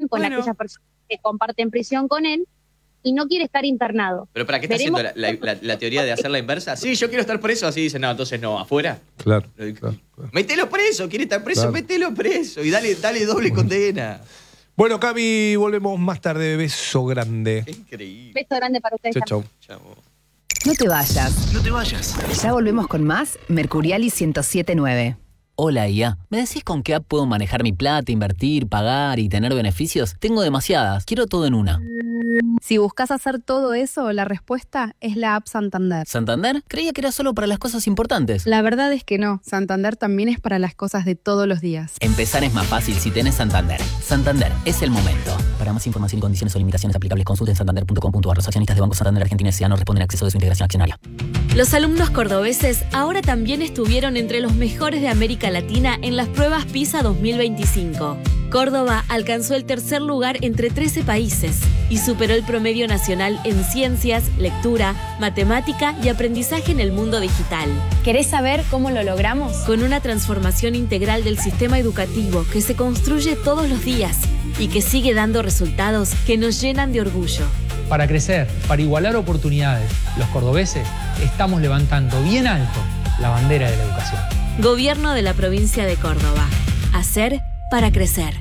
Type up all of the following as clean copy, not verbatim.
con aquellas personas que comparten prisión con él y no quiere estar internado. ¿Pero para qué está haciendo la teoría de hacer la inversa? Sí, yo quiero estar preso. Así dicen, no, entonces no, afuera. Claro. Mételo preso, quiere estar preso, mételo preso y dale doble condena. Bueno, Cami, volvemos más tarde. Beso grande. Qué increíble. Beso grande para ustedes. Chau. No te vayas. No te vayas. Ya volvemos con más Mercuriali 107.9. Hola, IA. ¿Me decís con qué app puedo manejar mi plata, invertir, pagar y tener beneficios? Tengo demasiadas. Quiero todo en una. Si buscas hacer todo eso, la respuesta es la app Santander. ¿Santander? Creía que era solo para las cosas importantes. La verdad es que no. Santander también es para las cosas de todos los días. Empezar es más fácil si tenés Santander. Santander, es el momento. Para más información, condiciones o limitaciones aplicables, consulten santander.com.ar. Los accionistas de Banco Santander Argentina S.A. no responden a acceso de su integración accionaria. Los alumnos cordobeses ahora también estuvieron entre los mejores de América Latina en las pruebas PISA 2025. Córdoba alcanzó el tercer lugar entre 13 países y superó el promedio nacional en ciencias, lectura, matemática y aprendizaje en el mundo digital. ¿Querés saber cómo lo logramos? Con una transformación integral del sistema educativo que se construye todos los días y que sigue dando resultados que nos llenan de orgullo. Para crecer, para igualar oportunidades, los cordobeses estamos levantando bien alto la bandera de la educación. Gobierno de la provincia de Córdoba. Hacer para crecer.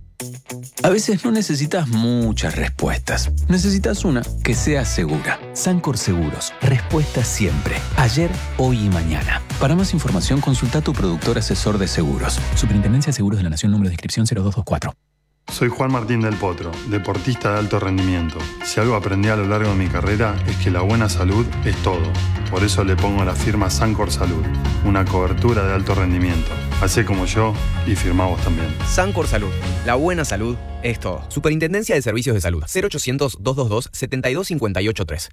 A veces no necesitas muchas respuestas. Necesitas una que sea segura. Sancor Seguros. Respuesta siempre. Ayer, hoy y mañana. Para más información, consulta a tu productor asesor de seguros. Superintendencia de Seguros de la Nación, número de inscripción 0224. Soy Juan Martín del Potro, deportista de alto rendimiento. Si algo aprendí a lo largo de mi carrera es que la buena salud es todo. Por eso le pongo la firma Sancor Salud, una cobertura de alto rendimiento. Hacé como yo y firmá vos también. Sancor Salud, la buena salud es todo. Superintendencia de Servicios de Salud, 0800-222-72583,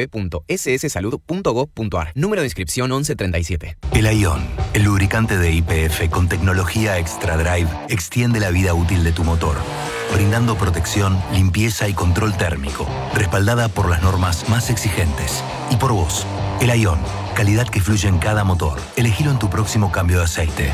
www.sssalud.gov.ar, número de inscripción 1137. El Ion, el lubricante de YPF con tecnología Extra Drive, extiende la vida útil de tu motor, brindando protección, limpieza y control térmico, respaldada por las normas más exigentes. Y por vos, el Ion, calidad que fluye en cada motor. Elegilo en tu próximo cambio de aceite.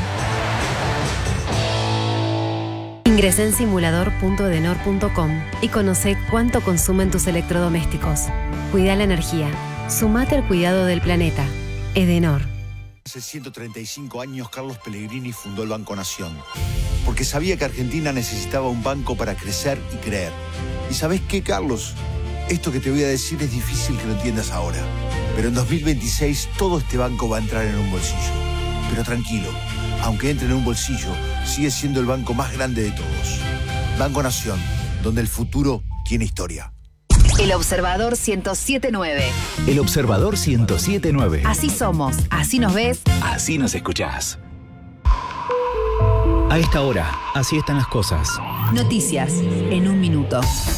Ingresá en simulador.edenor.com y conoce cuánto consumen tus electrodomésticos. Cuida la energía. Sumate al cuidado del planeta. Edenor. Hace 135 años Carlos Pellegrini fundó el Banco Nación, porque sabía que Argentina necesitaba un banco para crecer y creer. ¿Y sabés qué, Carlos? Esto que te voy a decir es difícil que lo entiendas ahora, pero en 2026 todo este banco va a entrar en un bolsillo. Pero tranquilo, aunque entre en un bolsillo, sigue siendo el banco más grande de todos. Banco Nación, donde el futuro tiene historia. El Observador 107.9. El Observador 107.9. Así somos, así nos ves, así nos escuchás. A esta hora, así están las cosas. Noticias en un minuto.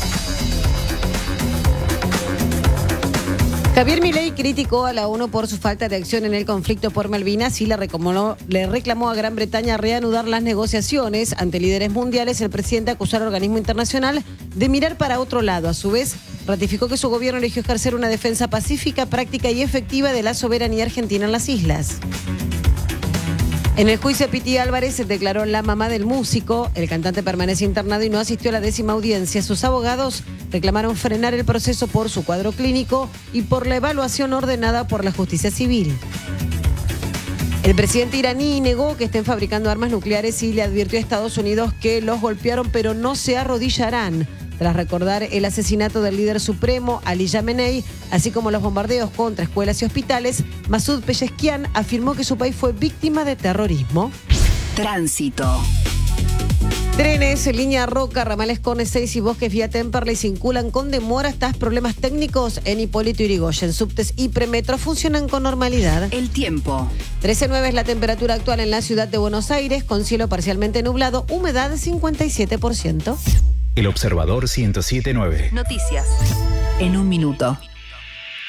Javier Milei criticó a la ONU por su falta de acción en el conflicto por Malvinas y le reclamó a Gran Bretaña reanudar las negociaciones. Ante líderes mundiales, el presidente acusó al organismo internacional de mirar para otro lado. A su vez, ratificó que su gobierno eligió ejercer una defensa pacífica, práctica y efectiva de la soberanía argentina en las islas. En el juicio, Piti Álvarez se declaró la mamá del músico. El cantante permanece internado y no asistió a la 10ª audiencia. Sus abogados reclamaron frenar el proceso por su cuadro clínico y por la evaluación ordenada por la justicia civil. El presidente iraní negó que estén fabricando armas nucleares y le advirtió a Estados Unidos que los golpearon pero no se arrodillarán. Tras recordar el asesinato del líder supremo, Ali Khamenei, así como los bombardeos contra escuelas y hospitales, Masoud Pezeshkian afirmó que su país fue víctima de terrorismo. Tránsito. Trenes, línea Roca, ramales Cornes 6 y Bosques vía Temperley circulan con demoras tras problemas técnicos en Hipólito Yrigoyen. Subtes y premetro funcionan con normalidad. El tiempo. 13.9 es la temperatura actual en la ciudad de Buenos Aires, con cielo parcialmente nublado, humedad 57%. El Observador 107.9. Noticias en un minuto.